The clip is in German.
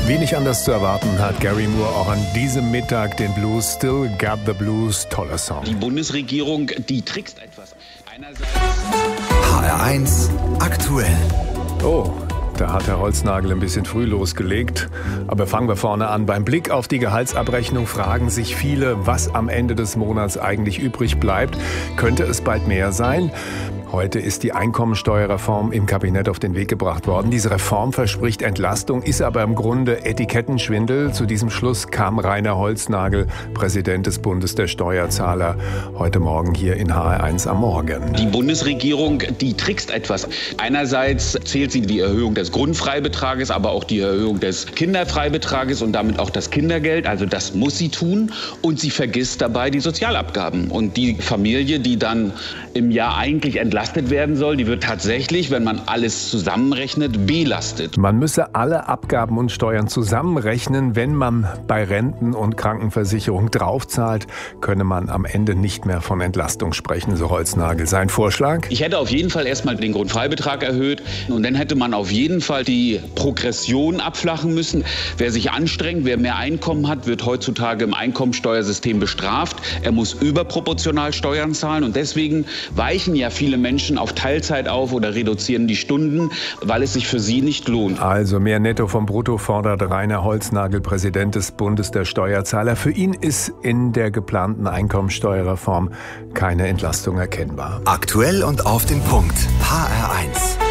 Wenig anders zu erwarten hat Gary Moore auch an diesem Mittag den Blues Still Got the Blues. Toller Song. Die Bundesregierung, die trickst etwas. Einerseits HR1 aktuell. Oh, da hat Herr Holznagel ein bisschen früh losgelegt. Aber fangen wir vorne an. Beim Blick auf die Gehaltsabrechnung fragen sich viele, was am Ende des Monats eigentlich übrig bleibt. Könnte es bald mehr sein? Heute ist die Einkommensteuerreform im Kabinett auf den Weg gebracht worden. Diese Reform verspricht Entlastung, ist aber im Grunde Etikettenschwindel. Zu diesem Schluss kam Rainer Holznagel, Präsident des Bundes der Steuerzahler, heute Morgen hier in HR1 am Morgen. Die Bundesregierung, die trickst etwas. Einerseits zählt sie die Erhöhung des Grundfreibetrages, aber auch die Erhöhung des Kinderfreibetrages und damit auch das Kindergeld. Also das muss sie tun. Und sie vergisst dabei die Sozialabgaben. Und die Familie, die dann im Jahr eigentlich entlastet werden soll, die wird tatsächlich, wenn man alles zusammenrechnet, belastet. Man müsse alle Abgaben und Steuern zusammenrechnen. Wenn man bei Renten und Krankenversicherung draufzahlt, könne man am Ende nicht mehr von Entlastung sprechen, so Holznagel. Sein Vorschlag? Ich hätte auf jeden Fall erstmal den Grundfreibetrag erhöht und dann hätte man auf jeden Fall die Progression abflachen müssen. Wer sich anstrengt, wer mehr Einkommen hat, wird heutzutage im Einkommensteuersystem bestraft. Er muss überproportional Steuern zahlen und deswegen weichen ja viele Menschen auf Teilzeit auf oder reduzieren die Stunden, weil es sich für sie nicht lohnt. Also mehr Netto vom Brutto fordert Rainer Holznagel, Präsident des Bundes der Steuerzahler. Für ihn ist in der geplanten Einkommensteuerreform keine Entlastung erkennbar. Aktuell und auf den Punkt. HR1.